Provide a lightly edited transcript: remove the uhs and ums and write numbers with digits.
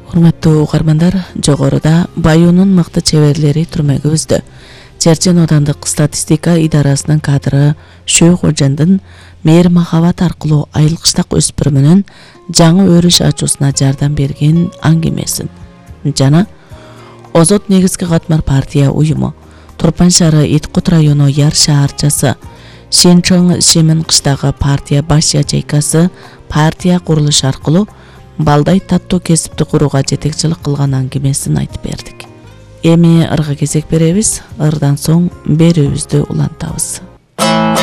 Урматтуу угармандар, жогоруда Баюунун мыкты чеберлери түрмөгө үздү. Черчен Аудандык статистика идарасынын кадры Шөйхожандын мээр махабат аркылуу айылкыштак өспүрүмүнүн жаңы өрүш ачуусуна жардам берген аңгемесин жана Озот негизги катмар партия уюму Турпан шаары Иткут району Яр шаарчасы Шенчоң Шемен кыштагы партия баш ячейкасы партия курулуш аркылуу балдай таттуу кесипти курууга жетекчилик кылган аңгемесин айтып бердик. Эми ырга кезек беребиз, ырдан соң берүүбүздү улантабыз.